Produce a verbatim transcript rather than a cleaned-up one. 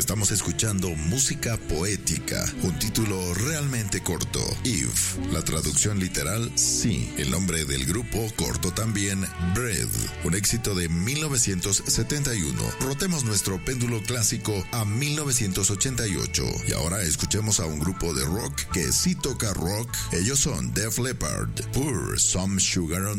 Estamos escuchando música poética, un título realmente corto. If, la traducción literal, sí. El nombre del grupo, corto también, Bread, un éxito de mil novecientos setenta y uno. Rotemos nuestro péndulo clásico a mil novecientos ochenta y ocho. Y ahora escuchemos a un grupo de rock que sí toca rock. Ellos son Def Leppard, Pour Some Sugar on